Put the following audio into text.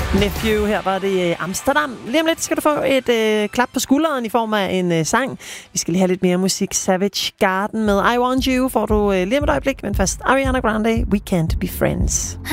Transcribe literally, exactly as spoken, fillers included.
Nephew, her var det Amsterdam. Lige om lidt skal du få et øh, klap på skulderen i form af en øh, sang. Vi skal lige have lidt mere musik. Savage Garden med I Want You får du øh, lige om et øjeblik, men først Ariana Grande, We Can't Be Friends.